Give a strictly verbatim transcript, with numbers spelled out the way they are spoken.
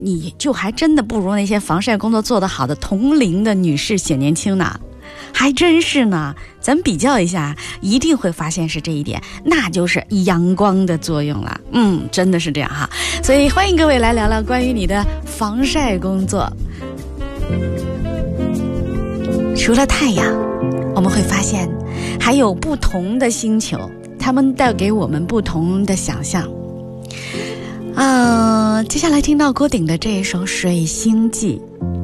你就还真的不如那些防晒工作做得好的同龄的女士显年轻呢。还真是呢，咱比较一下，一定会发现是这一点，那就是阳光的作用了。嗯，真的是这样哈。所以欢迎各位来聊聊关于你的防晒工作。除了太阳，我们会发现还有不同的星球，它们带给我们不同的想象。啊、呃，接下来听到郭顶的这一首《水星记》。